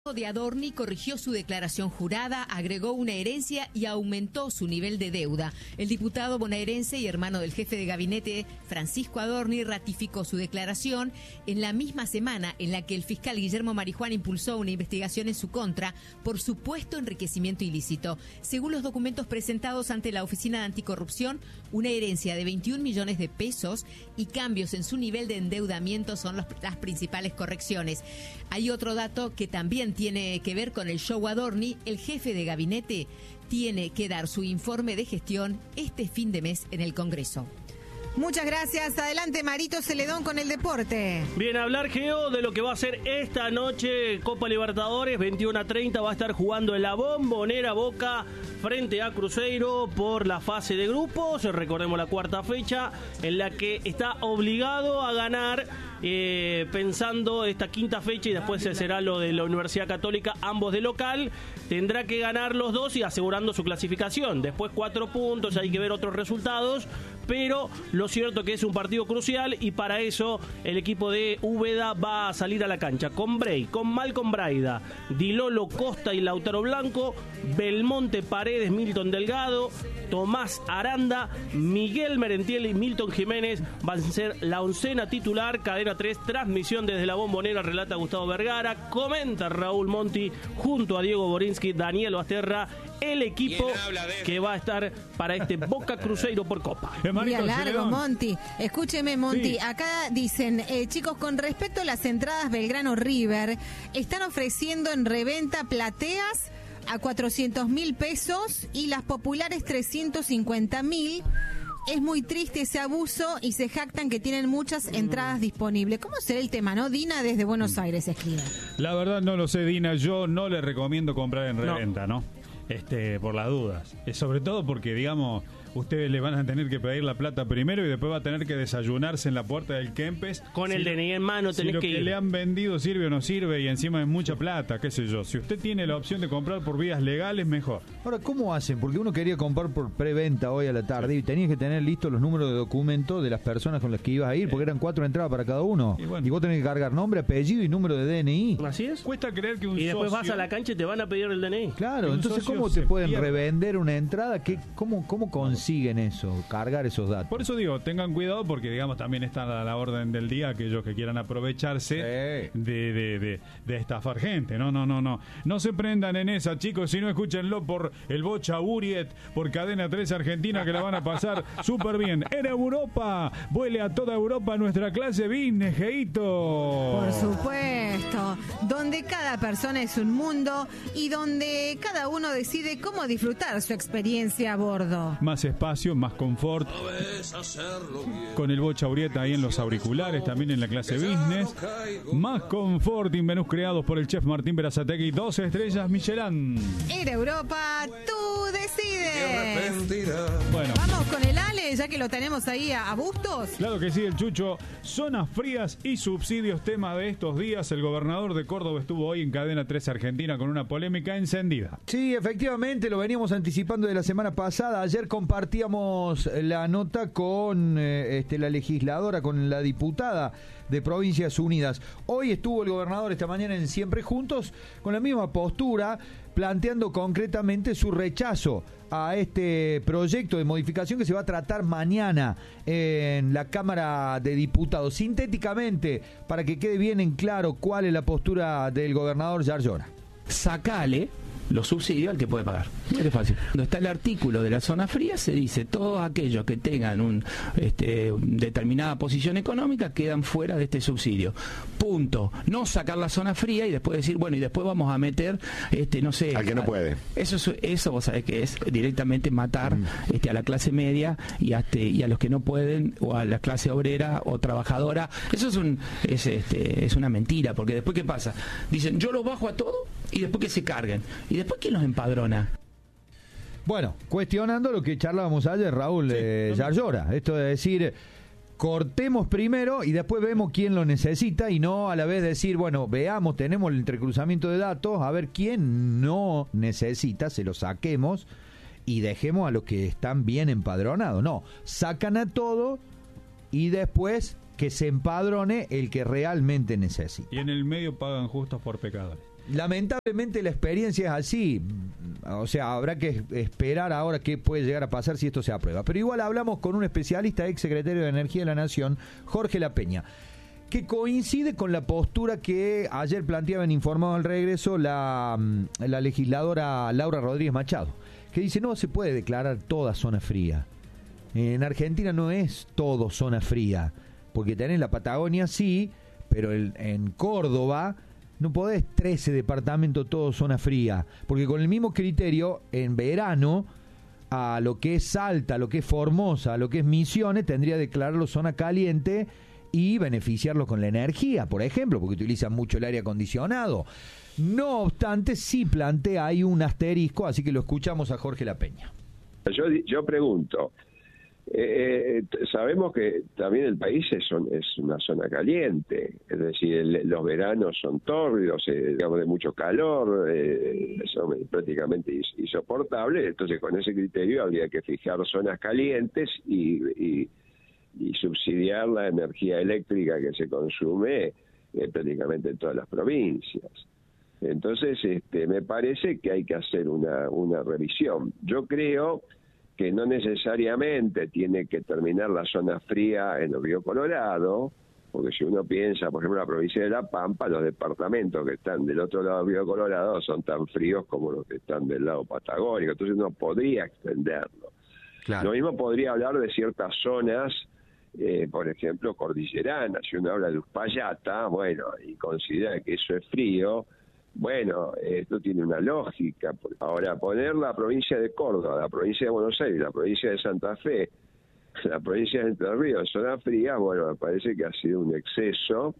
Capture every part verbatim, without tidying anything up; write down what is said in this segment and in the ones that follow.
de Adorni corrigió su declaración jurada, agregó una herencia y aumentó su nivel de deuda. El diputado bonaerense y hermano del jefe de gabinete, Francisco Adorni, ratificó su declaración en la misma semana en la que el fiscal Guillermo Marijuán impulsó una investigación en su contra por supuesto enriquecimiento ilícito. Según los documentos presentados ante la Oficina de Anticorrupción, una herencia de veintiún millones de pesos y cambios en su nivel de endeudamiento son los, las principales correcciones. Hay otro dato que también tiene que ver con el show Adorni. El jefe de gabinete tiene que dar su informe de gestión este fin de mes en el Congreso. Muchas gracias. Adelante, Marito Celedón con el deporte. Bien, hablar, Geo, de lo que va a ser esta noche Copa Libertadores, veintiuno a treinta, va a estar jugando en la Bombonera Boca frente a Cruzeiro por la fase de grupos. Recordemos la cuarta fecha en la que está obligado a ganar, eh, pensando esta quinta fecha y después se será lo de la Universidad Católica, ambos de local. Tendrá que ganar los dos y asegurando su clasificación. Después cuatro puntos, hay que ver otros resultados, pero lo cierto que es un partido crucial y para eso el equipo de Úbeda va a salir a la cancha con Bray, con Malcom Braida, Dilolo Costa y Lautaro Blanco, Belmonte Paredes, Milton Delgado, Tomás Aranda, Miguel Merentiel y Milton Jiménez van a ser la oncena titular. Cadena tres, transmisión desde la Bombonera, relata Gustavo Vergara, comenta Raúl Monti junto a Diego Borinsky, Daniel Basterra, el equipo que va a estar para este Boca Cruzeiro por Copa. Día largo, Monti. Escúcheme, Monti. Sí. Acá dicen, eh, chicos, con respecto a las entradas Belgrano River, están ofreciendo en reventa plateas a cuatrocientos mil pesos y las populares trescientos cincuenta mil. Es muy triste ese abuso y se jactan que tienen muchas entradas disponibles. ¿Cómo será el tema, no? Dina desde Buenos Aires escribe. La verdad no lo sé, Dina. Yo no le recomiendo comprar en reventa, ¿no? ¿no? Este, por las dudas. Es sobre todo porque, digamos, ustedes le van a tener que pedir la plata primero y después va a tener que desayunarse en la puerta del Kempes. Con si el D N I en mano tenés si lo que que ir. le han vendido sirve o no sirve y encima es mucha plata, qué sé yo. Si usted tiene la opción de comprar por vías legales, mejor. Ahora, ¿cómo hacen? Porque uno quería comprar por preventa hoy a la tarde y tenías que tener listos los números de documento de las personas con las que ibas a ir, porque eran cuatro entradas para cada uno. Y, bueno, y vos tenés que cargar nombre, apellido y número de D N I. Así es. Cuesta creer que un Y después socio... vas a la cancha y te van a pedir el D N I. Claro, entonces ¿cómo te pueden revender una entrada? ¿Qué, cómo, ¿Cómo consiguen eso? Cargar esos datos. Por eso digo, tengan cuidado porque, digamos, también está a la orden del día aquellos que quieran aprovecharse sí. de, de, de, de estafar gente. No, no, no, no. No se prendan en esa, chicos, si no escúchenlo por el Bocha Buriet, por Cadena tres Argentina, que la van a pasar súper bien. En Europa, vuele a toda Europa nuestra clase business, Geito. Por supuesto, donde cada persona es un mundo y donde cada uno decide cómo disfrutar su experiencia a bordo. Más espacio, más confort, con el Bocha Urieta ahí en los auriculares, también en la clase business. Más confort y menús creados por el chef Martín Berazategui, dos estrellas Michelin. En Europa, tú decides. Bueno, vamos con el Ale, ya que lo tenemos ahí a, a Bustos. Claro que sí, el Chucho. Zonas frías y subsidios, tema de estos días. El gobernador de Córdoba estuvo hoy en Cadena tres Argentina con una polémica encendida. Sí, efectivamente, lo veníamos anticipando de la semana pasada. Ayer compartíamos la nota con eh, este, la legisladora, con la diputada de Provincias Unidas. Hoy estuvo el gobernador esta mañana en Siempre Juntos con la misma postura, planteando concretamente su rechazo a este proyecto de modificación que se va a tratar mañana en la Cámara de Diputados. Sintéticamente, para que quede bien en claro cuál es la postura del gobernador Jair Llora. Sacale los subsidios al que puede pagar. Es fácil. Cuando está el artículo de la zona fría, se dice todos aquellos que tengan un este, determinada posición económica quedan fuera de este subsidio. Punto. No sacar la zona fría y después decir, bueno, y después vamos a meter, este, no sé. Al que no puede. Eso, eso vos sabés que es directamente matar mm. este, a la clase media y a, este, y a los que no pueden, o a la clase obrera o trabajadora. Eso es, un, es, este, es una mentira, porque después, ¿qué pasa? Dicen, yo los bajo a todo y después que se carguen. ¿Y después quién los empadrona? Bueno, cuestionando lo que charlábamos ayer, Raúl, sí, eh, Jair Llora. Esto de decir, cortemos primero y después vemos quién lo necesita y no a la vez decir, bueno, veamos, tenemos el entrecruzamiento de datos, a ver quién no necesita, se lo saquemos y dejemos a los que están bien empadronados. No, sacan a todo y después que se empadrone el que realmente necesita. Y en el medio pagan justos por pecadores. lamentablemente la experiencia es así. O sea, habrá que esperar ahora qué puede llegar a pasar si esto se aprueba. Pero igual hablamos con un especialista, ex secretario de Energía de la Nación, Jorge La Peña, que coincide con la postura que ayer planteaba en Informado al Regreso la, la legisladora Laura Rodríguez Machado, que dice no se puede declarar toda zona fría. En Argentina no es todo zona fría, porque tenés la Patagonia sí, pero el, en Córdoba no podés trece departamentos todo zona fría, porque con el mismo criterio en verano a lo que es Salta, a lo que es Formosa, a lo que es Misiones tendría que declararlo zona caliente y beneficiarlos con la energía, por ejemplo, porque utilizan mucho el aire acondicionado. No obstante, sí plantea ahí un asterisco, así que lo escuchamos a Jorge La Peña. Yo, yo pregunto, eh, sabemos que también el país es, es una zona caliente, es decir, el, los veranos son tórridos, eh, digamos de mucho calor, eh, son prácticamente insoportables, entonces con ese criterio habría que fijar zonas calientes y... y y subsidiar la energía eléctrica que se consume eh, prácticamente en todas las provincias. Entonces, este, me parece que hay que hacer una, una revisión. Yo creo que no necesariamente tiene que terminar la zona fría en el Río Colorado, porque si uno piensa, por ejemplo, en la provincia de La Pampa, los departamentos que están del otro lado del Río Colorado son tan fríos como los que están del lado patagónico, entonces uno podría extenderlo. Claro. Lo mismo podría hablar de ciertas zonas, Eh, por ejemplo, cordillerana. Si uno habla de Uspallata, bueno, y considera que eso es frío, bueno, esto tiene una lógica. Ahora, poner la provincia de Córdoba, la provincia de Buenos Aires, la provincia de Santa Fe, la provincia de Entre Ríos, zona fría, bueno, me parece que ha sido un exceso,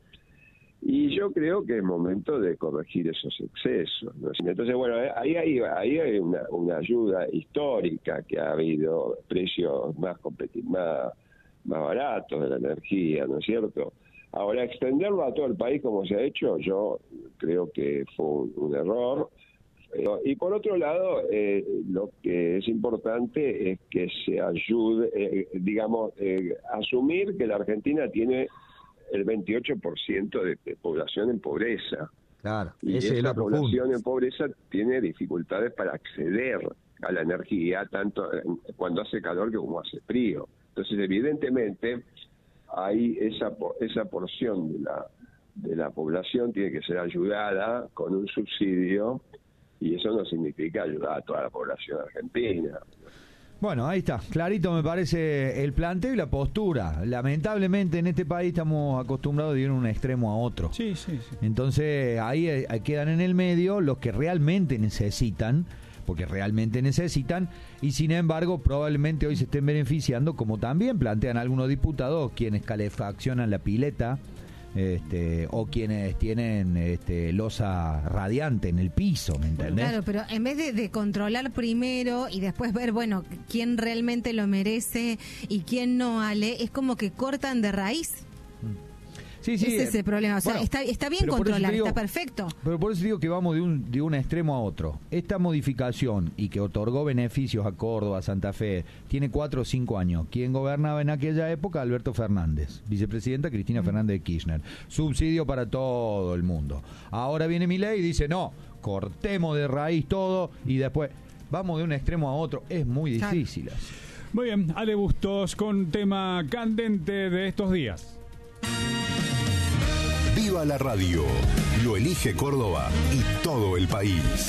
y yo creo que es momento de corregir esos excesos, ¿no? Entonces, bueno, ahí hay, ahí hay una, una ayuda histórica, que ha habido precios más competitivos, más más baratos de la energía, ¿no es cierto? Ahora, extenderlo a todo el país como se ha hecho, yo creo que fue un, un error. Eh, y por otro lado, eh, lo que es importante es que se ayude, eh, digamos, eh, asumir que la Argentina tiene el veintiocho por ciento de, de población en pobreza. Claro, y ese esa es la población profunda. en pobreza tiene dificultades para acceder a la energía, tanto cuando hace calor que como hace frío. Entonces, evidentemente, hay esa esa porción de la de la población tiene que ser ayudada con un subsidio, y eso no significa ayudar a toda la población argentina. Bueno, ahí está, clarito me parece el planteo y la postura. Lamentablemente en este país estamos acostumbrados de ir de un extremo a otro. Sí, sí, sí. Entonces ahí, ahí quedan en el medio los que realmente necesitan, porque realmente necesitan, y sin embargo probablemente hoy se estén beneficiando, como también plantean algunos diputados, quienes calefaccionan la pileta, este, o quienes tienen este, losa radiante en el piso, ¿me entendés? Claro, pero en vez de, de controlar primero y después ver, bueno, quién realmente lo merece y quién no, Ale, es como que cortan de raíz. Sí, sí, ese es el problema. O sea, bueno, está, está bien controlar, digo, está perfecto. Pero por eso digo que vamos de un, de un extremo a otro. Esta modificación y que otorgó beneficios a Córdoba, a Santa Fe, tiene cuatro o cinco años. ¿Quién gobernaba en aquella época? Alberto Fernández. Vicepresidenta Cristina mm. Fernández de Kirchner. Subsidio para todo el mundo. Ahora viene Milei y dice, no, cortemos de raíz todo y después vamos de un extremo a otro. Es muy difícil. Claro. Así. Muy bien, Ale Bustos con tema candente de estos días. Viva la radio, lo elige Córdoba y todo el país.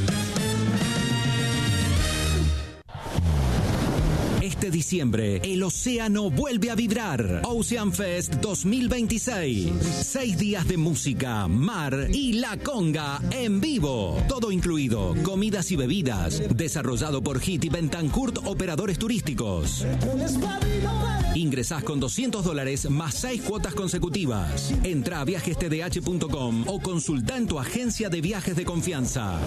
Este diciembre, el océano vuelve a vibrar. Ocean Fest dos mil veintiséis. Seis días de música, mar y la conga en vivo. Todo incluido, comidas y bebidas. Desarrollado por Hit y Bentancourt Operadores Turísticos. Ingresás con doscientos dólares más seis cuotas consecutivas. Entra a viajes t d h punto com o consulta en tu agencia de viajes de confianza.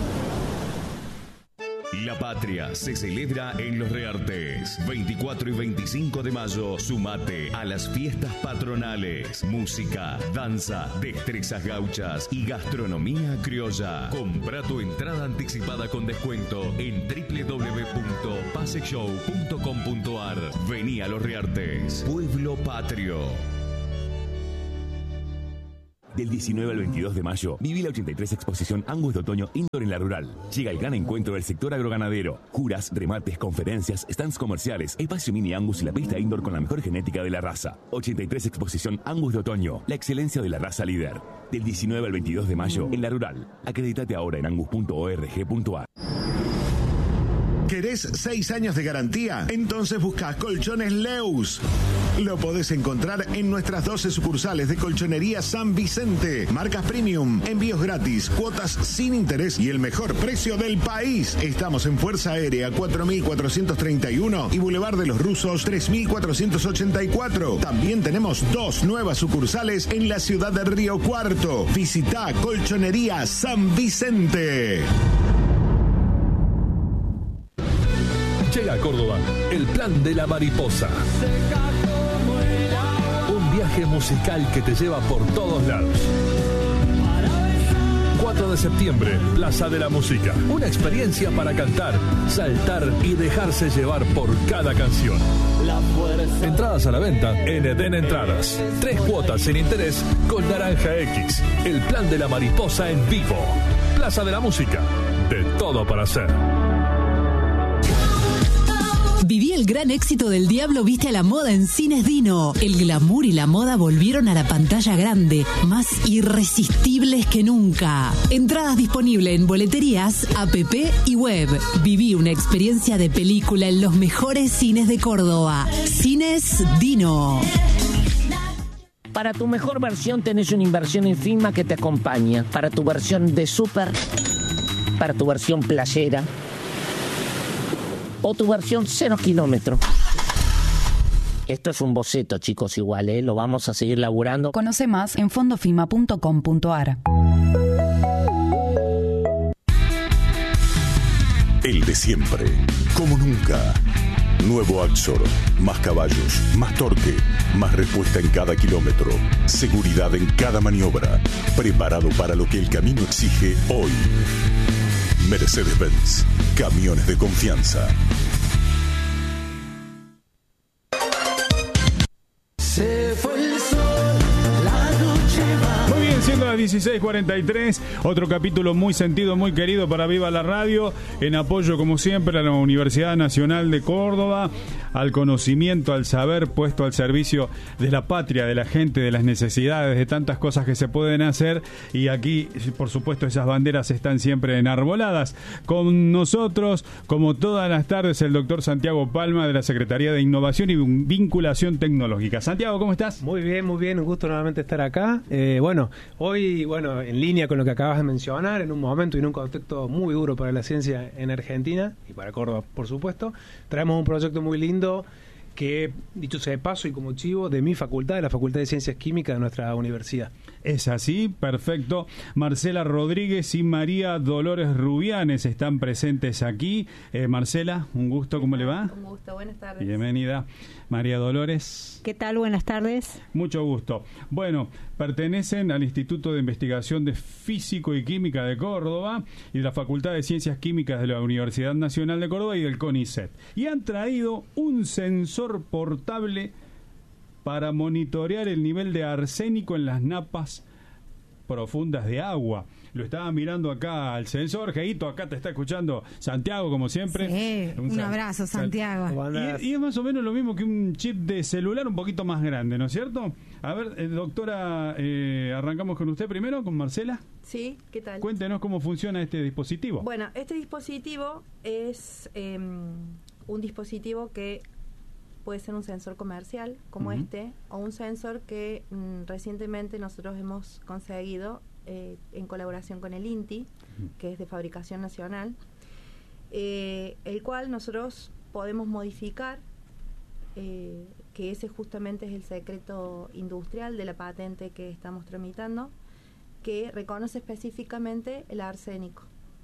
La patria se celebra en Los Reartes. veinticuatro y veinticinco de mayo, sumate a las fiestas patronales. Música, danza, destrezas gauchas y gastronomía criolla. Compra tu entrada anticipada con descuento en doble u doble u doble u punto pase show punto com punto a r. Vení a Los Reartes, pueblo patrio. Del diecinueve al veintidós de mayo, viví la ochenta y tres Exposición Angus de Otoño Indoor en La Rural. Llega el gran encuentro del sector agroganadero. Curas, remates, conferencias, stands comerciales, espacio mini Angus y la pista indoor con la mejor genética de la raza. ochenta y tres Exposición Angus de Otoño, la excelencia de la raza líder. Del diecinueve al veintidós de mayo, en La Rural. Acreditate ahora en angus punto org punto a r. ¿Querés seis años de garantía? Entonces busca Colchones Leus. Lo podés encontrar en nuestras doce sucursales de Colchonería San Vicente. Marcas premium, envíos gratis, cuotas sin interés y el mejor precio del país. Estamos en Fuerza Aérea cuatro mil cuatrocientos treinta y uno y Boulevard de los Rusos tres mil cuatrocientos ochenta y cuatro. También tenemos dos nuevas sucursales en la ciudad de Río Cuarto. Visita Colchonería San Vicente. Llega a Córdoba el Plan de la Mariposa. Un viaje musical que te lleva por todos lados. cuatro de septiembre, Plaza de la Música. Una experiencia para cantar, saltar y dejarse llevar por cada canción. Entradas a la venta en Eden Entradas. Tres cuotas sin interés con Naranja X. El Plan de la Mariposa en vivo. Plaza de la Música. De todo para hacer. Viví el gran éxito del Diablo Viste a la Moda en Cines Dino. El glamour y la moda volvieron a la pantalla grande, más irresistibles que nunca. Entradas disponibles en boleterías, app y web. Viví una experiencia de película en los mejores cines de Córdoba. Cines Dino. Para tu mejor versión tenés una inversión en Fima que te acompaña. Para tu versión de súper, para tu versión playera, o tu versión cero kilómetros. Esto es un boceto, chicos, igual, ¿eh? Lo vamos a seguir laburando. Conoce más en fondofima punto com punto a r. El de siempre, como nunca. Nuevo Axor, más caballos, más torque, más respuesta en cada kilómetro, seguridad en cada maniobra, preparado para lo que el camino exige hoy. Mercedes-Benz, camiones de confianza. Se fue el sol, la noche va. Muy bien, siendo las dieciséis cuarenta y tres, otro capítulo muy sentido, muy querido para Viva la Radio, en apoyo como siempre a la Universidad Nacional de Córdoba, al conocimiento, al saber puesto al servicio de la patria, de la gente, de las necesidades, de tantas cosas que se pueden hacer, y aquí, por supuesto, esas banderas están siempre enarboladas. Con nosotros, como todas las tardes, el doctor Santiago Palma, de la Secretaría de Innovación y Vinculación Tecnológica. Santiago, ¿cómo estás? Muy bien, muy bien, un gusto nuevamente estar acá. Eh, bueno, hoy, bueno, en línea con lo que acabas de mencionar, en un momento y en un contexto muy duro para la ciencia en Argentina, y para Córdoba, por supuesto, traemos un proyecto muy lindo que, dicho sea de paso y como chivo, de mi facultad, de la Facultad de Ciencias Químicas de nuestra universidad. Es así, perfecto. Marcela Rodríguez y María Dolores Rubianes están presentes aquí. Eh, Marcela, un gusto, ¿cómo le va? Un gusto, buenas tardes. Bienvenida. María Dolores. ¿Qué tal? Buenas tardes. Mucho gusto. Bueno, pertenecen al Instituto de Investigación de Físico y Química de Córdoba y de la Facultad de Ciencias Químicas de la Universidad Nacional de Córdoba y del CONICET. Y han traído un sensor portable para monitorear el nivel de arsénico en las napas profundas de agua. Lo estaba mirando acá al sensor, Geito, acá te está escuchando Santiago, como siempre. Sí, un, un abrazo, Santiago. Y, y es más o menos lo mismo que un chip de celular un poquito más grande, ¿no es cierto? A ver, eh, doctora, eh, arrancamos con usted primero, con Marcela. Sí, ¿qué tal? Cuéntenos cómo funciona este dispositivo. Bueno, este dispositivo es eh, un dispositivo que puede ser un sensor comercial como uh-huh. este, o un sensor que mm, recientemente nosotros hemos conseguido eh, en colaboración con el INTI, uh-huh. que es de fabricación nacional, eh, el cual nosotros podemos modificar, eh, que ese justamente es el secreto industrial de la patente que estamos tramitando, que reconoce específicamente el arsénico.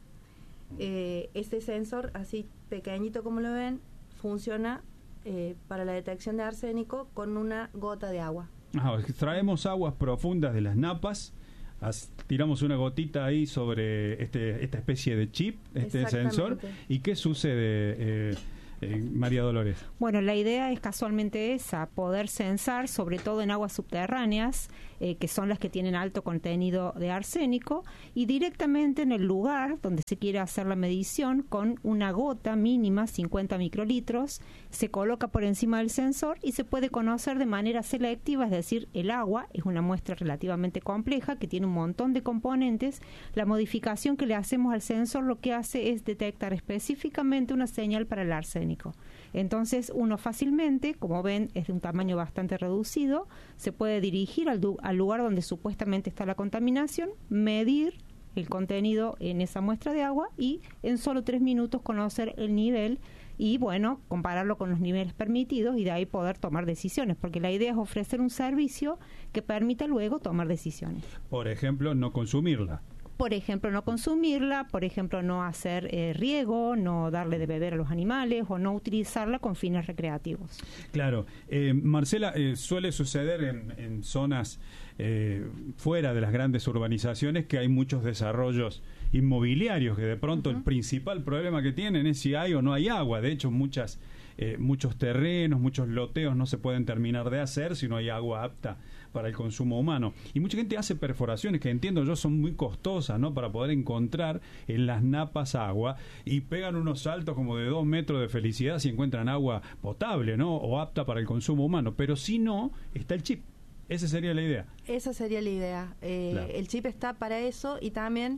Eh, este sensor, así pequeñito como lo ven, funciona Eh, para la detección de arsénico con una gota de agua. Ajá, extraemos aguas profundas de las napas, as, tiramos una gotita ahí sobre este esta especie de chip, este sensor, ¿y qué sucede? Eh, Eh, María Dolores. Bueno, la idea es casualmente esa, poder censar, sobre todo en aguas subterráneas, eh, que son las que tienen alto contenido de arsénico, y directamente en el lugar donde se quiere hacer la medición, con una gota mínima, cincuenta microlitros, se coloca por encima del sensor y se puede conocer de manera selectiva, es decir, el agua es una muestra relativamente compleja que tiene un montón de componentes. La modificación que le hacemos al sensor lo que hace es detectar específicamente una señal para el arsénico. Entonces uno fácilmente, como ven, es de un tamaño bastante reducido, se puede dirigir al, al lugar donde supuestamente está la contaminación, medir el contenido en esa muestra de agua y en solo tres minutos conocer el nivel y, bueno, compararlo con los niveles permitidos y de ahí poder tomar decisiones, porque la idea es ofrecer un servicio que permita luego tomar decisiones. Por ejemplo, no consumirla. Por ejemplo, no consumirla, por ejemplo, no hacer eh, riego, no darle de beber a los animales o no utilizarla con fines recreativos. Claro. Eh, Marcela, eh, suele suceder en, en zonas eh, fuera de las grandes urbanizaciones que hay muchos desarrollos inmobiliarios que de pronto uh-huh. el principal problema que tienen es si hay o no hay agua. De hecho, muchas eh, muchos terrenos, muchos loteos no se pueden terminar de hacer si no hay agua apta para el consumo humano. Y mucha gente hace perforaciones que entiendo yo son muy costosas, ¿no? Para poder encontrar en las napas agua y pegan unos saltos como de dos metros de felicidad si encuentran agua potable, ¿no? O apta para el consumo humano. Pero si no, está el chip. Esa sería la idea. Esa sería la idea. Eh, claro. El chip está para eso y también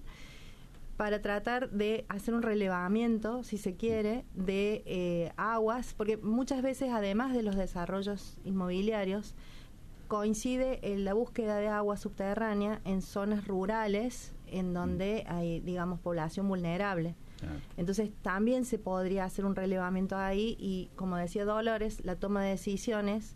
para tratar de hacer un relevamiento, si se quiere, de eh, aguas, porque muchas veces, además de los desarrollos inmobiliarios, coincide en la búsqueda de agua subterránea en zonas rurales en donde hay, digamos, población vulnerable. Ah. Entonces también se podría hacer un relevamiento ahí y, como decía Dolores, la toma de decisiones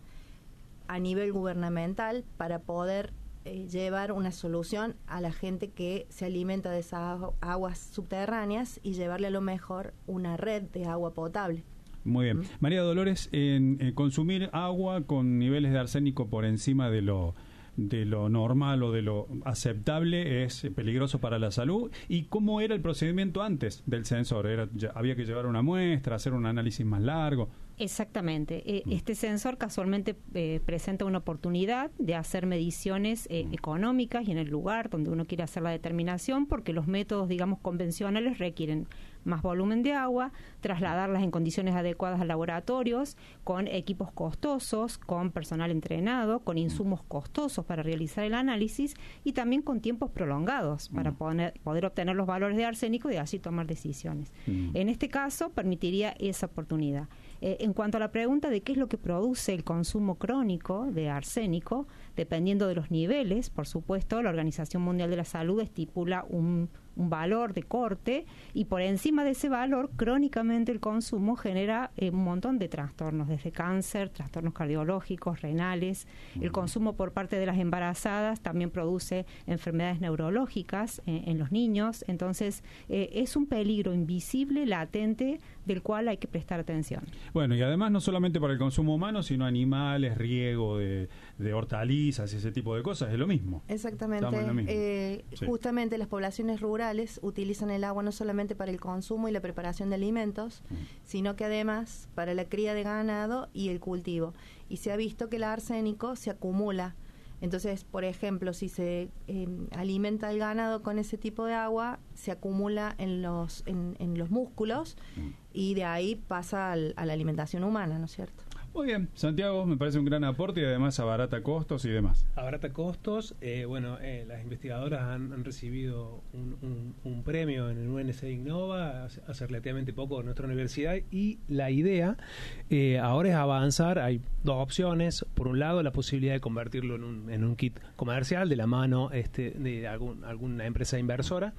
a nivel gubernamental para poder eh, llevar una solución a la gente que se alimenta de esas aguas subterráneas y llevarle a lo mejor una red de agua potable. Muy bien. María Dolores, en, en consumir agua con niveles de arsénico por encima de lo de lo normal o de lo aceptable es peligroso para la salud. ¿Y cómo era el procedimiento antes del sensor? Era, ya, ¿había que llevar una muestra, hacer un análisis más largo? Exactamente. Eh, este sensor casualmente eh, presenta una oportunidad de hacer mediciones eh, económicas y en el lugar donde uno quiere hacer la determinación, porque los métodos, digamos, convencionales requieren más volumen de agua, trasladarlas en condiciones adecuadas a laboratorios, con equipos costosos, con personal entrenado, con insumos costosos para realizar el análisis y también con tiempos prolongados para poner, poder obtener los valores de arsénico y así tomar decisiones. Mm. En este caso, permitiría esa oportunidad. Eh, en cuanto a la pregunta de qué es lo que produce el consumo crónico de arsénico, dependiendo de los niveles, por supuesto, la Organización Mundial de la Salud estipula un, un valor de corte y por encima de ese valor, crónicamente el consumo genera eh, un montón de trastornos, desde cáncer, trastornos cardiológicos, renales. Uh-huh. El consumo por parte de las embarazadas también produce enfermedades neurológicas eh, en los niños. Entonces, eh, es un peligro invisible, latente, del cual hay que prestar atención. Bueno, y además no solamente para el consumo humano, sino animales, riego de, de hortalizas y ese tipo de cosas, es lo mismo. Exactamente. Lo mismo. Eh, sí. Justamente las poblaciones rurales utilizan el agua no solamente para el consumo y la preparación de alimentos, mm. sino que además para la cría de ganado y el cultivo. Y se ha visto que el arsénico se acumula. Entonces, por ejemplo, si se eh, alimenta el ganado con ese tipo de agua, se acumula en los en, en los músculos mm. y de ahí pasa al, a la alimentación humana, ¿no es cierto? Muy bien, Santiago, me parece un gran aporte y además abarata costos y demás. Abarata costos, eh, bueno, eh, las investigadoras han, han recibido un, un, un premio en el U N C Innova hace, hace relativamente poco en nuestra universidad y la idea eh, ahora es avanzar. Hay dos opciones. Por un lado, la posibilidad de convertirlo en un, en un kit comercial de la mano este, de algún, alguna empresa inversora.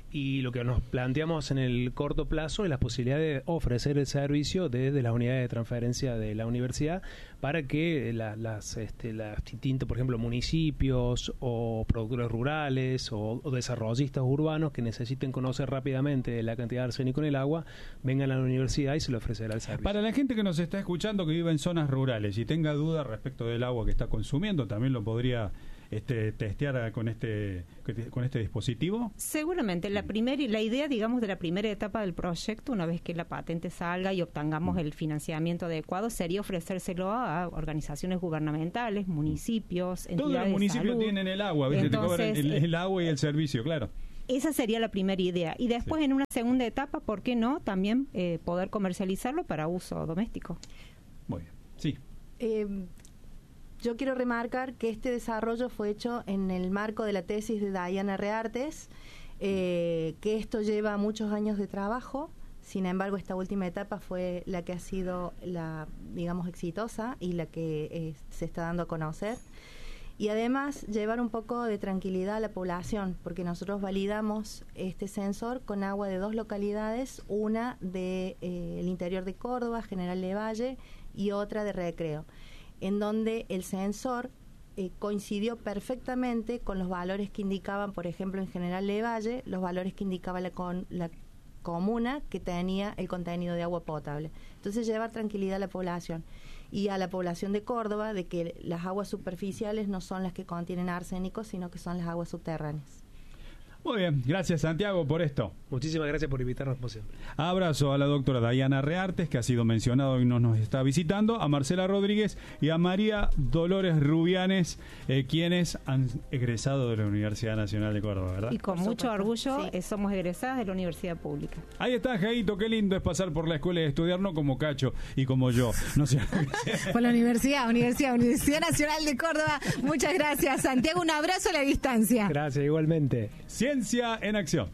Y lo que nos planteamos en el corto plazo es la posibilidad de ofrecer el servicio desde las unidades de transferencia de la universidad para que la, las, este, las distintos, por ejemplo, municipios o productores rurales o, o desarrollistas urbanos que necesiten conocer rápidamente la cantidad de arsénico en el agua, vengan a la universidad y se le ofrecerá el servicio. Para la gente que nos está escuchando que vive en zonas rurales y tenga dudas respecto del agua que está consumiendo, también lo podría este, testear con este con este dispositivo? Seguramente. La primera la idea, digamos, de la primera etapa del proyecto, una vez que la patente salga y obtengamos mm. el financiamiento adecuado, sería ofrecérselo a organizaciones gubernamentales, municipios, entidades Todos los municipios de salud. tienen el agua, ¿viste? Entonces, te cobran el, el agua y el servicio, claro. Esa sería la primera idea. Y después, sí. en una segunda etapa, ¿por qué no? También eh, poder comercializarlo para uso doméstico. Muy bien. Sí. Eh, yo quiero remarcar que este desarrollo fue hecho en el marco de la tesis de Diana Reartes, eh, que esto lleva muchos años de trabajo. Sin embargo, esta última etapa fue la que ha sido la, digamos, exitosa y la que eh, se está dando a conocer. Y además llevar un poco de tranquilidad a la población, porque nosotros validamos este sensor con agua de dos localidades, una del de, eh, interior de Córdoba, General Lavalle, y otra de Recreo, en donde el sensor eh, coincidió perfectamente con los valores que indicaban, por ejemplo, en General Lavalle, los valores que indicaba la, con, la comuna que tenía el contenido de agua potable. Entonces, llevar tranquilidad a la población. Y a la población de Córdoba de que las aguas superficiales no son las que contienen arsénico, sino que son las aguas subterráneas. Muy bien, gracias Santiago por esto. Muchísimas gracias por invitarnos como siempre. Abrazo a la doctora Diana Reartes, que ha sido mencionado y nos, nos está visitando, a Marcela Rodríguez y a María Dolores Rubianes, eh, quienes han egresado de la Universidad Nacional de Córdoba, ¿verdad? Y con por mucho supuesto, orgullo sí. eh, somos egresadas de la Universidad Pública. Ahí está, Jaito, qué lindo es pasar por la escuela y estudiar, no como Cacho y como yo. No sé. Por la Universidad, Universidad, Universidad Nacional de Córdoba. Muchas gracias, Santiago. Un abrazo a la distancia. Gracias, igualmente. Ciencia en acción.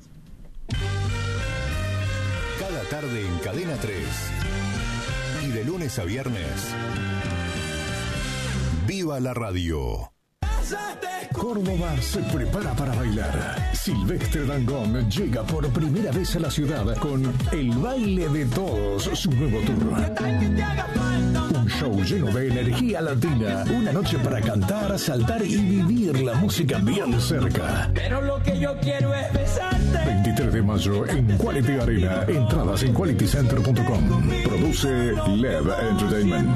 Cada tarde en Cadena tres y de lunes a viernes, ¡viva la radio! Córdoba se prepara para bailar. Silvestre Dangond llega por primera vez a la ciudad con El Baile de Todos, su nuevo tour. Un show lleno de energía latina. Una noche para cantar, saltar y vivir la música bien cerca. Pero lo que yo quiero es besarte. veintitrés de mayo en Quality Arena. Entradas en quality center punto com. Produce Lev Entertainment.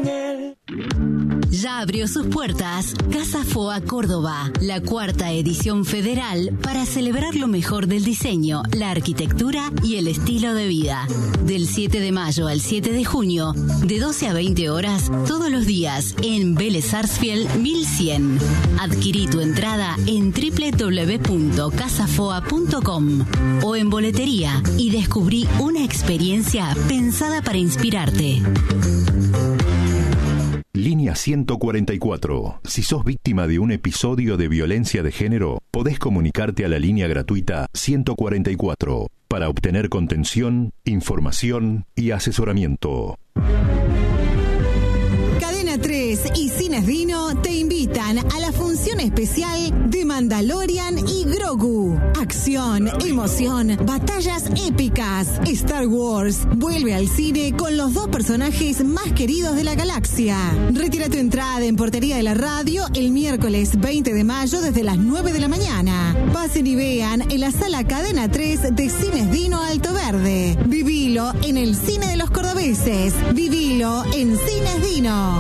Ya abrió sus puertas Casa Foa Córdoba, la cuarta edición federal para celebrar lo mejor del diseño, la arquitectura y el estilo de vida. Del siete de mayo al siete de junio, de doce a veinte horas, todos los días en Vélez Sarsfield mil cien. Adquirí tu entrada en doble u doble u doble u punto casa foa punto com o en boletería y descubrí una experiencia pensada para inspirarte. Línea ciento cuarenta y cuatro. Si sos víctima de un episodio de violencia de género, podés comunicarte a la línea gratuita ciento cuarenta y cuatro para obtener contención, información y asesoramiento. Cadena tres y Cines Dino te invitan a la función especial de Mandalorian y Grogu. Acción, emoción, batallas épicas. Star Wars vuelve al cine con los dos personajes más queridos de la galaxia. Retira tu entrada en Portería de la Radio el miércoles veinte de mayo desde las nueve de la mañana. Pasen y vean en la sala Cadena tres de Cines Dino Alto Verde. Vivilo en el cine de los cordobeses. Vivilo en Cines Dino.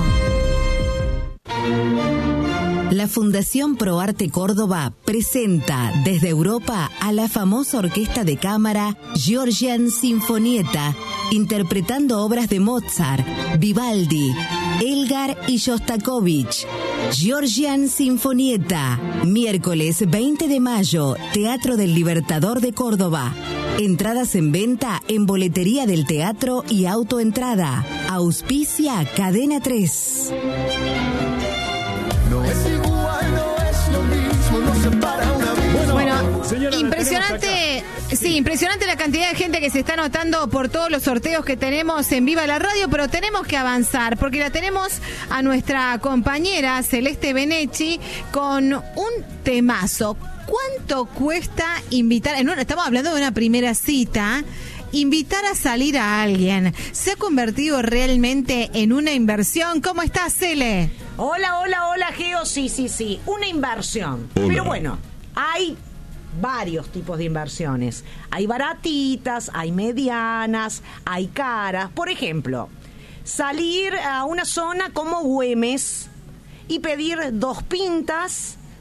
La Fundación ProArte Córdoba presenta desde Europa a la famosa orquesta de cámara Georgian Sinfonietta, interpretando obras de Mozart, Vivaldi, Elgar y Shostakovich. Georgian Sinfonietta, miércoles veinte de mayo, Teatro del Libertador de Córdoba. Entradas en venta en boletería del teatro y autoentrada. Auspicia Cadena tres. No es igual, no es lo mismo, no se para una vida. Bueno, señora, impresionante, sí, impresionante la cantidad de gente que se está anotando por todos los sorteos que tenemos en Viva la Radio, pero tenemos que avanzar porque la tenemos a nuestra compañera Celeste Benechi con un temazo. ¿Cuánto cuesta invitar? En una, estamos hablando de una primera cita. Invitar a salir a alguien, ¿se ha convertido realmente en una inversión? ¿Cómo estás, Cele? Hola, hola, hola, Geo. Sí, sí, sí, una inversión. Hola. Pero bueno, hay varios tipos de inversiones. Hay baratitas, hay medianas, hay caras. Por ejemplo, salir a una zona como Güemes y pedir dos pintas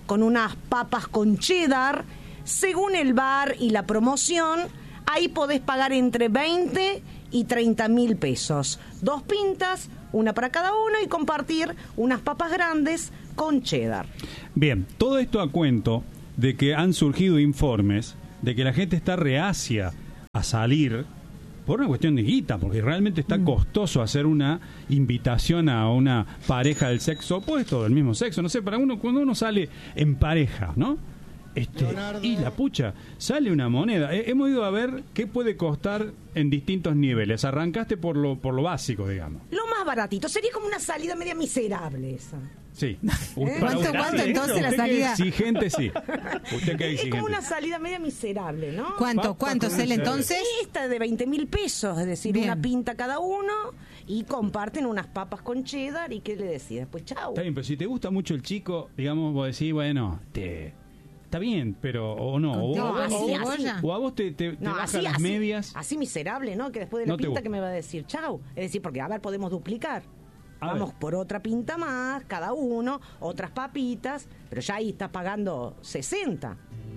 con unas papas con cheddar. Según el bar y la promoción, ahí podés pagar entre veinte y treinta mil pesos. Dos pintas, una para cada uno, y compartir unas papas grandes con cheddar. Bien, todo esto a cuento de que han surgido informes de que la gente está reacia a salir por una cuestión de guita, porque realmente está costoso hacer una invitación a una pareja del sexo opuesto, del mismo sexo. No sé, para uno, cuando uno sale en pareja, ¿no? Este, y la pucha, sale una moneda. Eh, hemos ido a ver qué puede costar en distintos niveles. Arrancaste por lo por lo básico, digamos. Lo más baratito, sería como una salida media miserable esa. Sí. ¿Eh? ¿Cuánto, cuánto entonces la salida? Exigente, sí. Usted que es exigente. como una salida media miserable, ¿no? ¿Cuánto? ¿Cuánto sale entonces? Esta de veinte mil pesos, es decir, Bien. una pinta cada uno, y comparten unas papas con cheddar, y ¿qué le decís? Después, chau. Está bien, pero si te gusta mucho el chico, digamos, vos decís, bueno, te... Está bien, pero o no, o, No, o- así, o- así. o a vos te, te, te No, baja así, las así, medias. así miserable, ¿no? Que después de la No te pinta gusta. que me va a decir chau. Es decir, porque a ver, podemos duplicar. A Vamos ver. por otra pinta más, cada uno, otras papitas, pero ya ahí estás pagando sesenta.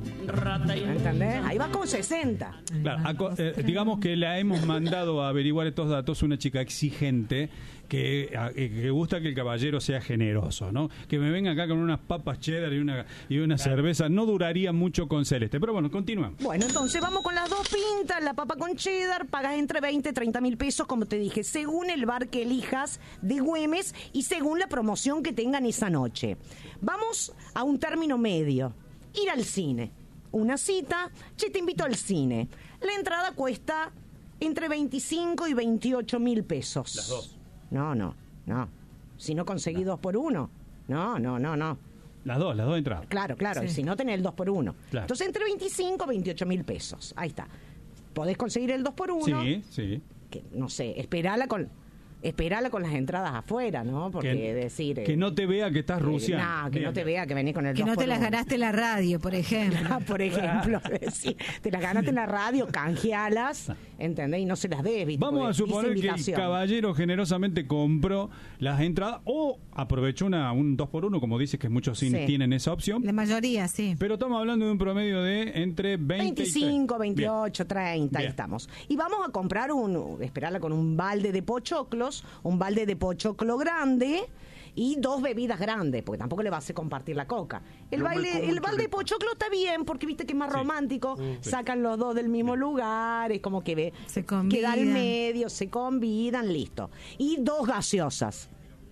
¿Entendés? Ahí vas con sesenta. Claro, aco- eh, digamos que la hemos mandado a averiguar estos datos una chica exigente que, a- eh, que gusta que el caballero sea generoso, ¿no? Que me venga acá con unas papas cheddar y una y una cerveza no duraría mucho con Celeste. Pero bueno, continuamos. Bueno, entonces vamos con las dos pintas, la papa con cheddar, pagas entre veinte y treinta mil pesos, como te dije, según el bar que elijas de Güemes y según la promoción que tengan esa noche. Vamos a un término medio, ir al cine. Una cita, che, te invito al cine. La entrada cuesta entre veinticinco y veintiocho mil pesos. Las dos. No, no, no. Si no conseguí dos por uno. No, no, no, no. Las dos, las dos entradas. Claro, claro, Sí. y si no tenés el dos por uno. Claro. Entonces entre veinticinco y veintiocho mil pesos. Ahí está. Podés conseguir el dos por uno. Sí, sí. Que, no sé, esperala con, esperala con las entradas afuera, ¿no? Porque Que- decir... eh, Que no te vea que estás rusiando. No, que Bien. no te vea que venís con el Que dos no por te las uno. ganaste en la radio, por ejemplo. Por ejemplo, sí, te las ganaste en la radio, canjealas, ¿entendés? Y no se las des, ¿viste? Vamos a Porque dice suponer que el invitación. caballero generosamente compró las entradas o aprovechó una, un dos por uno, como dices que muchos cines Sí. tienen esa opción. La mayoría, sí. Pero estamos hablando de un promedio de entre veinte veinticinco, y treinta. veintiocho, treinta, ahí Bien. estamos. Y vamos a comprar un, esperarla con un balde de pochoclos, un balde de pochoclo grande y dos bebidas grandes, porque tampoco le vas a compartir la coca. El, Yo me baile, como el un balde de pochoclo está bien, porque viste que es más romántico, Sí. sacan los dos del mismo lugar, es como que ve, Se queda al convidan. medio, se convidan, listo. Y dos gaseosas.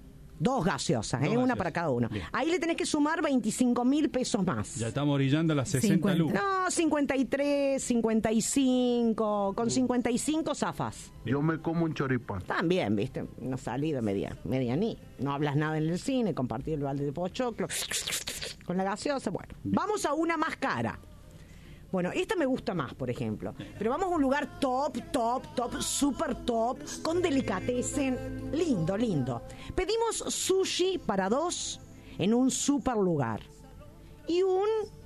Dos gaseosas, Dos ¿eh? una gaseosas. para cada uno. Bien. Ahí le tenés que sumar veinticinco mil pesos más. Ya estamos orillando a las sesenta cincuenta. lucas. No, cincuenta y tres, cincuenta y cinco, con cincuenta y cinco zafas. Yo me como un choripán. También, viste, una salida media, media ni. No hablas nada en el cine, compartir el balde de pochoclo con la gaseosa. Bueno, vamos a una más cara. Bueno, esta me gusta más, por ejemplo. Pero vamos a un lugar top, top, top, super top, con delicatessen. Lindo, lindo. Pedimos sushi para dos en un super lugar. Y un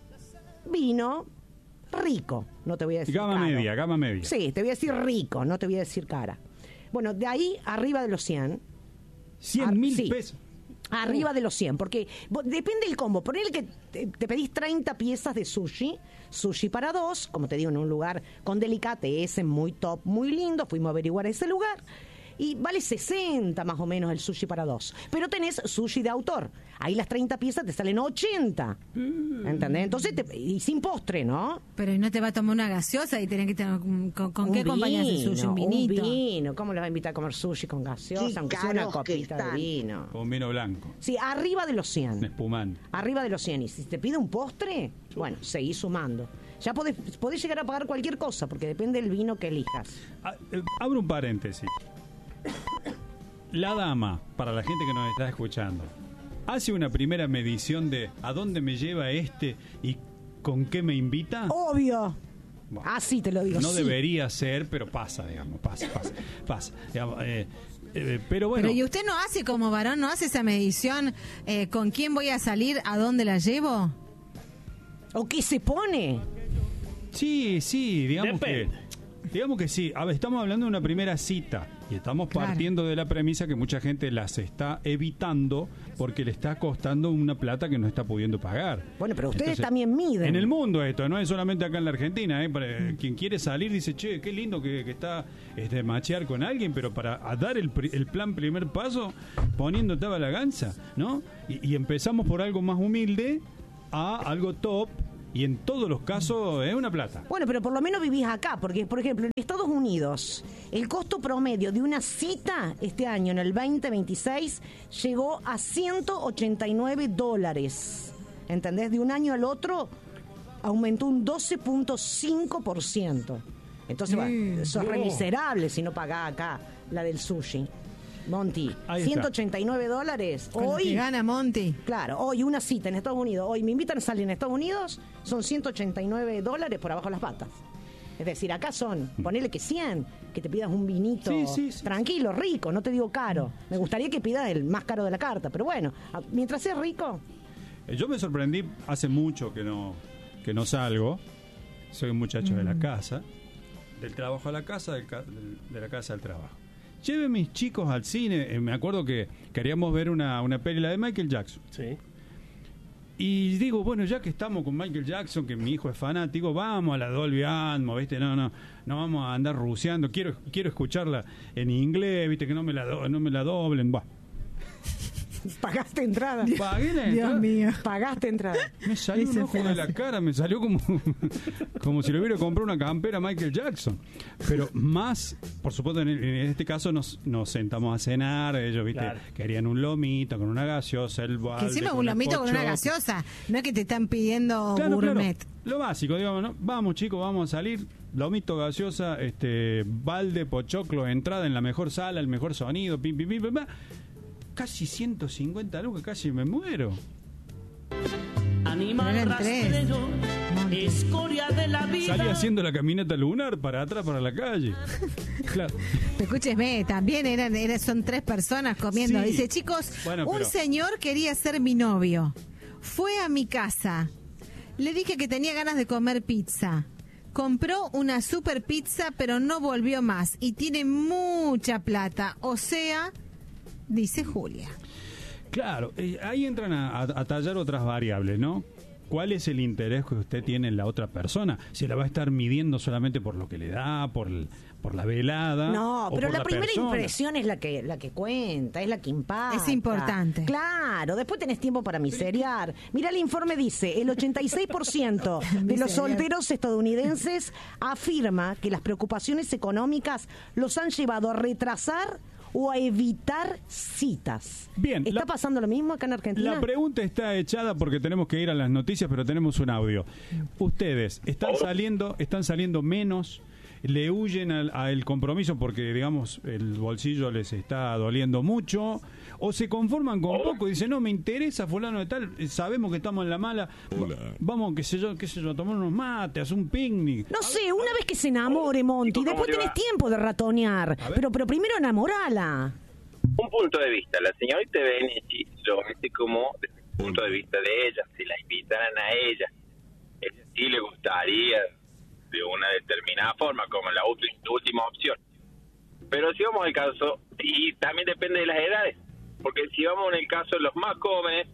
vino rico. No te voy a decir Gama caro. media, gama media. Sí, te voy a decir rico, no te voy a decir cara. Bueno, de ahí arriba de los cien. cien mil sí. pesos. Arriba de los cien, porque vos- depende del combo. Ponele que te, te pedís treinta piezas de sushi, sushi para dos, como te digo, en un lugar con delicatessen, muy top, muy lindo. Fuimos a averiguar ese lugar. Y vale sesenta más o menos el sushi para dos. Pero tenés sushi de autor. Ahí las treinta piezas te salen ochenta. ¿Entendés? Entonces, te- y sin postre, ¿no? Pero no te va a tomar una gaseosa y tenés que tener... ¿Con, con Un qué acompañas el sushi? Un Un vinito. vino. ¿Cómo le va a invitar a comer sushi con gaseosa? Qué Aunque sea una caros que copita de están. vino. Con vino blanco. Sí, arriba de los Un cien. espumante. Arriba de los cien. Y si te pide un postre, bueno, seguís sumando. Ya podés, podés llegar a pagar cualquier cosa, porque depende del vino que elijas. Ah, eh, abro un paréntesis. La dama, para la gente que nos está escuchando, hace una primera medición de a dónde me lleva este y con qué me invita. Obvio. Bueno, Así te lo digo. no sí. debería ser, pero pasa, digamos, pasa, pasa, pasa. Digamos, eh, eh, pero bueno, Pero ¿y usted no hace como varón, no hace esa medición eh, con quién voy a salir, a dónde la llevo? ¿O qué se pone? sí, sí, digamos Depende. que digamos que sí, a ver, estamos hablando de una primera cita y estamos Claro. partiendo de la premisa que mucha gente las está evitando porque le está costando una plata que no está pudiendo pagar. Bueno, pero ustedes Entonces, también miden. En el mundo esto, no es solamente acá en la Argentina, ¿eh? Para, quien quiere salir dice, che, qué lindo que, que está este, machear con alguien, pero para a dar el, pri- el plan primer paso, poniéndote a la ganza, ¿no? Y, y empezamos por algo más humilde a algo top, y en todos los casos es una plata. Bueno, pero por lo menos vivís acá, porque, por ejemplo, en Estados Unidos, el costo promedio de una cita este año, en el veinte veintiséis, llegó a ciento ochenta y nueve dólares. ¿Entendés? De un año al otro aumentó un doce punto cinco por ciento. Entonces, bueno, sos re miserable si no pagás acá la del sushi. Monty, Ahí está. ciento ochenta y nueve dólares. Con lo Hoy que gana Monty. Claro, hoy una cita en Estados Unidos. Hoy me invitan a salir en Estados Unidos, son ciento ochenta y nueve dólares por abajo de las patas. Es decir, acá son, ponele que cien, que te pidas un vinito Sí, sí, sí. tranquilo, rico, no te digo caro. Me gustaría que pidas el más caro de la carta, pero bueno, a- mientras sea rico. Eh, Yo me sorprendí, hace mucho que no, que no salgo, soy un muchacho de la casa, del trabajo a la casa, del ca- del- de la casa al trabajo. Lleve mis chicos al cine, eh, me acuerdo que queríamos ver una, una peli, la de Michael Jackson. Sí. Y digo, bueno, ya que estamos con Michael Jackson, que mi hijo es fanático, vamos a la Dolby Atmos, ¿viste? No, no, no vamos a andar ruseando, quiero quiero escucharla en inglés, ¿viste? Que no me la, do- no me la doblen, va. Pagaste entrada. Pagué la Dios entrada. mío. Pagaste entrada. Me salió un Ese ojo de la cara, me salió como como si le hubiera comprado una campera a Michael Jackson. Pero más, por supuesto, en, en este caso nos, nos sentamos a cenar, ellos, ¿viste? Claro. Querían un lomito con una gaseosa, el balde Que encima con un el lomito con una pochoclo. gaseosa. No es que te están pidiendo Claro, claro. gourmet. Lo básico, digamos, ¿no? Vamos, chicos, vamos a salir. Lomito, gaseosa, este, balde, pochoclo, entrada en la mejor sala, el mejor sonido, pim, pim, pim, pim, pim. Casi ciento cincuenta lucas, casi me muero. Animal Eran tres. rastrero, escoria de la vida. Salí haciendo la caminata lunar para atrás, para la calle. Claro. Escúcheme, también eran, eran son tres personas comiendo. Sí. Dice, chicos, Bueno, un pero- señor quería ser mi novio. Fue a mi casa. Le dije que tenía ganas de comer pizza. Compró una super pizza, pero no volvió más. Y tiene mucha plata. O sea, dice Julia. Claro, eh, ahí entran a, a- a tallar otras variables, ¿no? ¿Cuál es el interés que usted tiene en la otra persona? Si la va a estar midiendo solamente por lo que le da, por, el- por la velada. No, o pero por la, primera persona. impresión es la que la que cuenta, es la que impacta. Es importante. Claro, después tenés tiempo para miseriar. Mira, el informe dice, el ochenta y seis por ciento de los solteros estadounidenses afirma que las preocupaciones económicas los han llevado a retrasar o a evitar citas. Bien, ¿Está la- pasando lo mismo acá en Argentina? La pregunta está echada porque tenemos que ir a las noticias, pero tenemos un audio. Ustedes están saliendo, están saliendo menos, le huyen al, al compromiso porque, digamos, el bolsillo les está doliendo mucho, o se conforman con poco y dicen, no, me interesa fulano de tal, eh, sabemos que estamos en la mala, va- vamos, qué sé yo, qué sé yo, a tomar unos mates, a un picnic. No sé, una vez que se enamore, Monty, después le va? tenés tiempo de ratonear. Pero, pero primero enamorala. Un punto de vista. La señorita Benetti lo hace como desde el punto de vista de ella. Si la invitaran a ella, ella sí le gustaría de una determinada forma, como la ulti- última opción. Pero si vamos al caso, y también depende de las edades, porque si vamos en el caso de los más jóvenes,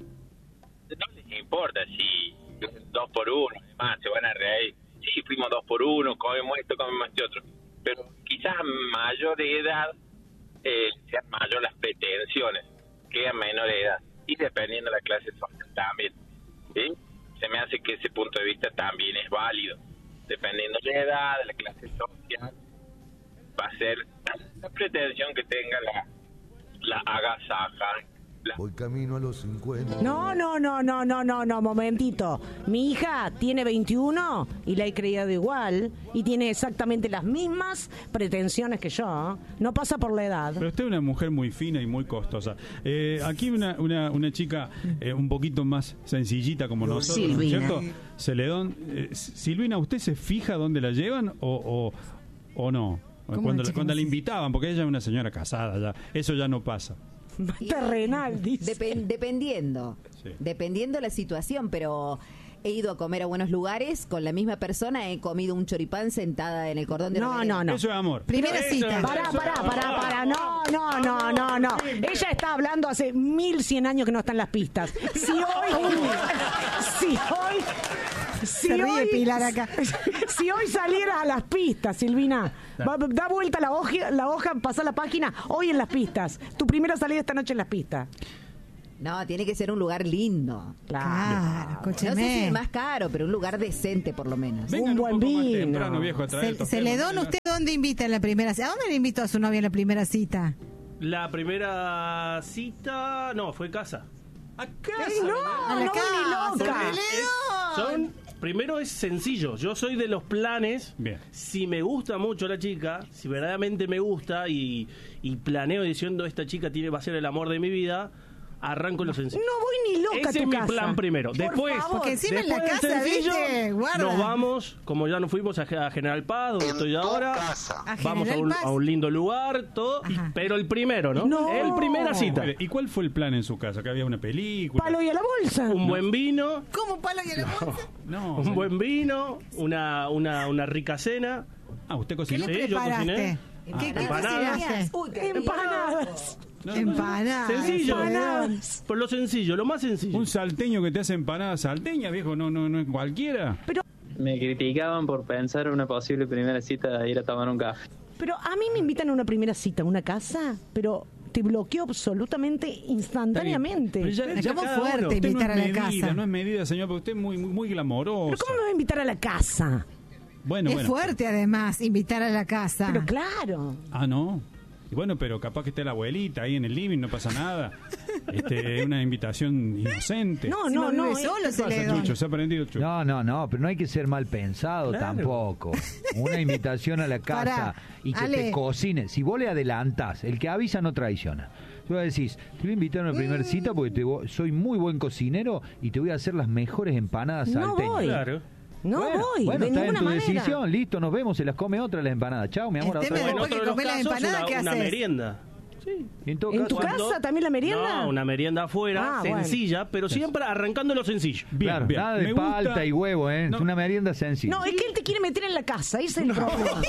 no les importa si dos por uno, además se van a reír. Sí, fuimos dos por uno, comemos esto, comemos este otro. Pero quizás a mayor de edad eh, sean mayor las pretensiones que a menor edad. Y dependiendo de la clase social también. ¿Sí? Se me hace que ese punto de vista también es válido. Dependiendo de la edad, de la clase social, va a ser la pretensión que tenga la, la agasaja. La... Voy camino a los cincuenta. No, no, no, no, no, no, no, momentito. Mi hija tiene veintiuno y la he criado igual y tiene exactamente las mismas pretensiones que yo. No pasa por la edad. Pero usted es una mujer muy fina y muy costosa. Eh, aquí una, una, una chica eh, un poquito más sencillita como nosotros, ¿no es Silvina. cierto? Celedón. Eh, Silvina, ¿usted se fija dónde la llevan o, o, o no? ¿Cómo Cuando, la chica cuando no la se- invitaban, porque ella es una señora casada ya. Eso ya no pasa. Terrenal, dice. Depen- dependiendo. Sí. Dependiendo la situación, pero he ido a comer a buenos lugares con la misma persona, he comido un choripán sentada en el cordón de No, Romereda. no, no. Eso es amor. Primera Eso cita. es- Pará, pará, pará, pará. No, no, no, no, no. Ella está hablando hace mil cien años que no está en las pistas. Si hoy... si hoy... Si Se ríe hoy, Pilar acá. Si hoy salieras a las pistas, Silvina, va- da vuelta la hoja, la hoja, pasa la página, hoy en las pistas. Tu primera salida esta noche en las pistas. No, tiene que ser un lugar lindo. Claro, No sé si escúcheme. es más caro, pero un lugar decente por lo menos. Vengan Un un, buen poco más vino. temprano, viejo, a traer Se, estos se le temas, dona ¿no? usted dónde invita en la primera cita. ¿A dónde le invitó a su novia en la primera cita? La primera cita, no, fue casa. ¡Ey, no! A la ¡No, casa, ni loca! Rey Es- son, primero es sencillo. Yo soy de los planes. Bien. Si me gusta mucho la chica, si verdaderamente me gusta y, y planeo diciendo esta chica tiene va a ser el amor de mi vida, arranco lo sencillo. No voy ni loca a Ese tu es mi casa. plan primero. Por Después, favor. Porque encima en la después del casa, sencillo, ¿viste? Guarda. nos vamos, como ya nos fuimos a, a General Paz, donde estoy ahora. ¿A Vamos a General un, Paz? a un lindo lugar, todo. y- Ajá. pero el primero, ¿no? No. El primera cita. ¿Y cuál fue el plan en su casa? ¿Que había una película? Palo y a la bolsa. Un buen vino. ¿Cómo palo y a la bolsa? No, Un señor. buen vino, una, una, una rica cena. Ah, ¿usted ¿Qué cocinó? le Sí, yo preparaste? cociné. ¿Qué, qué Empanadas. cocinaste? Uy, qué rico. Empanadas. No, no, Empanadas. Sencillo. Empanadas. Por lo sencillo, lo más sencillo. Un salteño que te hace empanadas salteñas, viejo, no, no, no es cualquiera. Me criticaban por pensar una posible primera cita de ir a tomar un café. Pero a mí me invitan a una primera cita, a una casa, pero te bloqueo absolutamente instantáneamente. Pero ya- ¿Pero ya ¿Cómo cada fuerte uno. Usted invitar no a la es medida, casa? No es medida, señor, porque usted es muy, muy, muy glamorosa. cómo me va a invitar a la casa? Bueno, Es bueno. fuerte además invitar a la casa. Pero claro. Ah, no. Y bueno, pero capaz que esté la abuelita ahí en el living, no pasa nada. Este, es una invitación inocente. No, Si no, no no. vive eh. solo, ¿Qué se le pasa, don. Chucho? ¿Se ha aprendido, Chucho? No, no, no, pero no hay que ser mal pensado Claro. tampoco. Una invitación a la casa Pará, y que Ale. te cocine. Si vos le adelantás, el que avisa no traiciona. Tú decís, te voy a invitar a una primera cita porque te vo- soy muy buen cocinero y te voy a hacer las mejores empanadas No salteñas. voy. Claro. No bueno, voy, bueno, de está en ninguna tu manera. decisión, listo, nos vemos, se las come otra las empanadas. Chao, mi amor, a El otra tema vez. En después otro que de los comés la casos, empanada, una, ¿qué una haces? merienda. En todo ¿En tu caso, casa también la merienda? No, una merienda afuera, Ah, bueno. sencilla, pero siempre arrancando lo sencillo. Bien, claro, bien. nada de Me gusta- palta y huevo, ¿eh? No. Es una merienda sencilla. No, es que él te quiere meter en la casa, ese es el problema.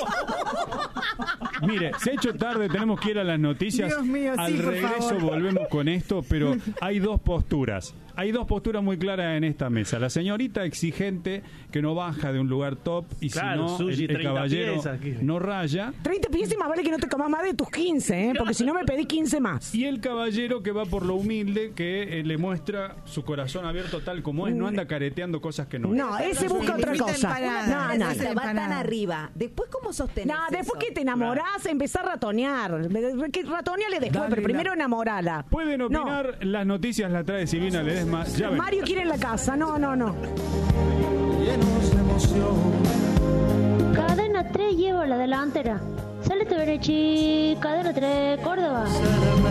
Mire, se ha hecho tarde, tenemos que ir a las noticias. Dios mío, Al sí, por regreso favor. volvemos con esto, pero hay dos posturas. Hay dos posturas muy claras en esta mesa. La señorita exigente que no baja de un lugar top y Claro, si no, sushi, el, el treinta caballero piezas, ¿qué? no raya. treinta piezas y más vale que no te comas más de tus quince, ¿eh? Porque si no me pedí quince más. Y el caballero que va por lo humilde, que eh, le muestra su corazón abierto tal como es, no anda careteando cosas que no es. No, ese busca otra Invita cosa. empanada. No, no, Esa no. va tan empanada. arriba. Después, ¿cómo sostenés No, después eso? que te enamorás, empezás a ratonear. Que ratoneale después, Dale pero la- primero enamorala. Pueden No. opinar, las noticias las trae Silvina Ledesma. Ya ven. Mario quiere en la casa. No, no, no. Cadena tres lleva la delantera. Sale Berechi, Cadena tres, Córdoba.